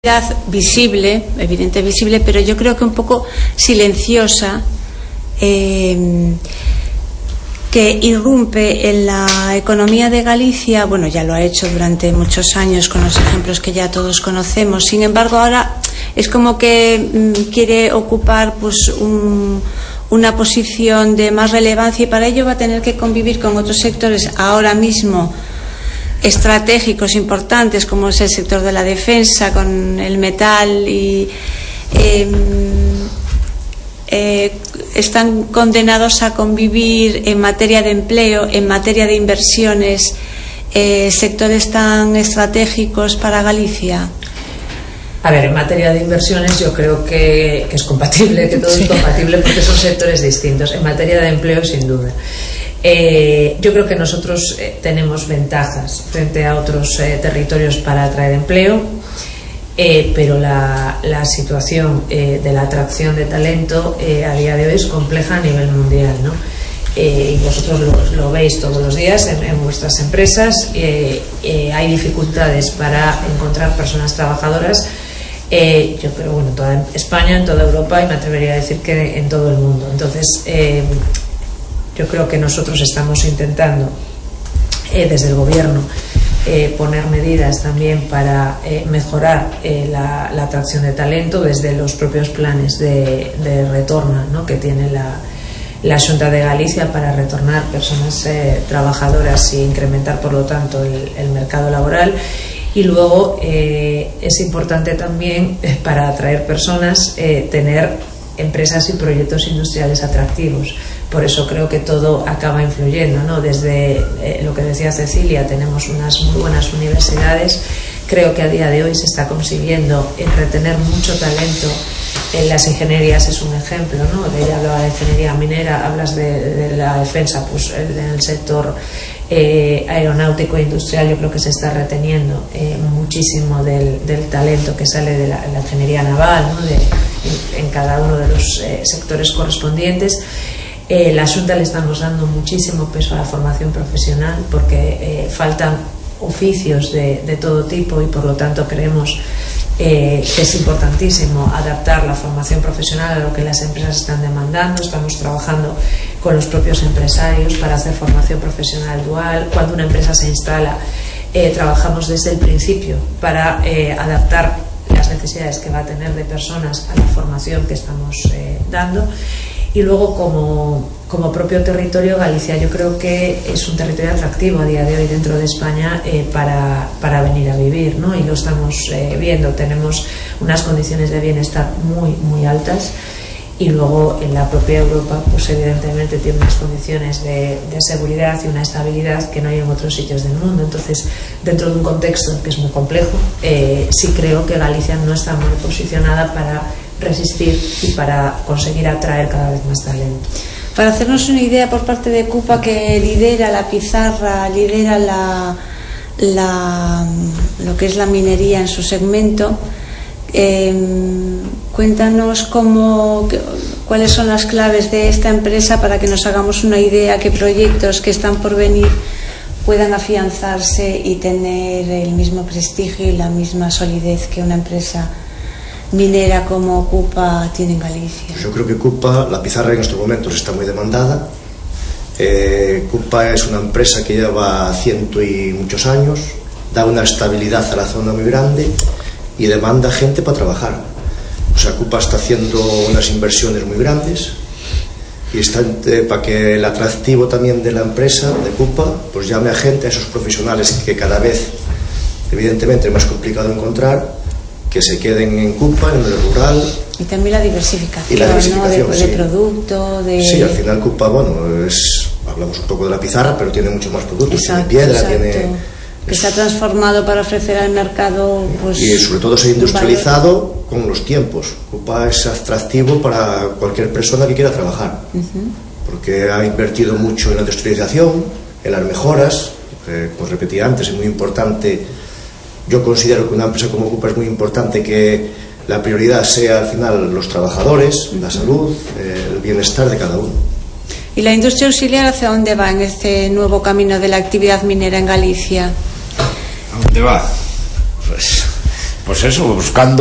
visible, evidente visible, pero yo creo que un poco silenciosa, que irrumpe en la economía de Galicia. Bueno, ya lo ha hecho durante muchos años con los ejemplos que ya todos conocemos. Sin embargo, ahora es como que quiere ocupar pues una posición de más relevancia, y para ello va a tener que convivir con otros sectores ahora mismo estratégicos importantes, como es el sector de la defensa, con el metal, y están condenados a convivir en materia de empleo, en materia de inversiones, sectores tan estratégicos para Galicia. A ver, en materia de inversiones yo creo que es compatible, que todo es compatible, porque son sectores distintos. En materia de empleo, sin duda. Yo creo que nosotros tenemos ventajas frente a otros territorios para atraer empleo, pero la situación de la atracción de talento a día de hoy es compleja a nivel mundial, ¿no? Y vosotros lo veis todos los días en vuestras empresas. Hay dificultades para encontrar personas trabajadoras. Yo creo, bueno, en toda España, en toda Europa, y me atrevería a decir que en todo el mundo. Entonces, yo creo que nosotros estamos intentando desde el gobierno poner medidas también para mejorar la atracción de talento, desde los propios planes de retorno, ¿no?, que tiene la Xunta de Galicia para retornar personas trabajadoras e incrementar, por lo tanto, el mercado laboral. Y luego es importante también, para atraer personas, tener empresas y proyectos industriales atractivos. Por eso creo que todo acaba influyendo, ¿no? Desde lo que decía Cecilia, tenemos unas muy buenas universidades. Creo que a día de hoy se está consiguiendo retener mucho talento. En las ingenierías es un ejemplo, ¿no? Ella hablaba de ingeniería minera, hablas de la defensa, pues en el sector aeronáutico e industrial yo creo que se está reteniendo muchísimo del talento que sale de la ingeniería naval, ¿no?, en cada uno de los sectores correspondientes. La Xunta le estamos dando muchísimo peso a la formación profesional, porque faltan oficios de todo tipo, y por lo tanto creemos que es importantísimo adaptar la formación profesional a lo que las empresas están demandando. Estamos trabajando con los propios empresarios para hacer formación profesional dual. Cuando una empresa se instala, trabajamos desde el principio para adaptar las necesidades que va a tener de personas a la formación que estamos dando. Y luego, como propio territorio, Galicia yo creo que es un territorio atractivo a día de hoy dentro de España para venir a vivir, ¿no? Y lo estamos viendo. Tenemos unas condiciones de bienestar muy, muy altas, y luego en la propia Europa pues evidentemente tiene unas condiciones de seguridad y una estabilidad que no hay en otros sitios del mundo. Entonces, dentro de un contexto que es muy complejo, sí creo que Galicia no está muy posicionada para resistir y para conseguir atraer cada vez más talento. Para hacernos una idea, por parte de Cupa, que lidera la pizarra, lidera lo que es la minería en su segmento, cuéntanos cuáles son las claves de esta empresa, para que nos hagamos una idea qué proyectos que están por venir puedan afianzarse y tener el mismo prestigio y la misma solidez que una empresa minera como Cupa tiene en Galicia. Yo creo que Cupa, la pizarra en estos momentos está muy demandada. Cupa es una empresa que lleva ciento y muchos años, da una estabilidad a la zona muy grande y demanda gente para trabajar. O sea, Cupa está haciendo unas inversiones muy grandes, y está para que el atractivo también de la empresa, de Cupa, pues llame a gente, a esos profesionales que cada vez, evidentemente, es más complicado encontrar, que se queden en Cupa, en el rural. Y también la diversificación, ¿no?, de producto. Sí, al final Cupa, bueno, hablamos un poco de la pizarra, pero tiene muchos más productos. Tiene piedra, que se ha transformado para ofrecer al mercado, pues, y sobre todo se ha industrializado con los tiempos. Cupa es atractivo para cualquier persona que quiera trabajar, porque ha invertido mucho en la industrialización, en las mejoras. Como repetí antes, es muy importante. Yo considero que una empresa como Cupa es muy importante que la prioridad sea al final los trabajadores, la salud, el bienestar de cada uno. ¿Y la industria auxiliar hacia dónde va en este nuevo camino de la actividad minera en Galicia? ¿A dónde va? Pues pues eso, buscando